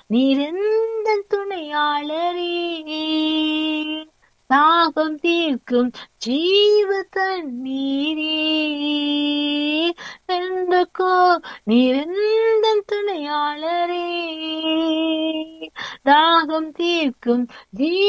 நீர் எந்தன் துணையாளரே. தாகம் தீர்க்கும் ஜீவ தண்ணீரே என்றுக்கோ நீர் எந்தன் துணையாளரே. தாகம் தீர்க்கும்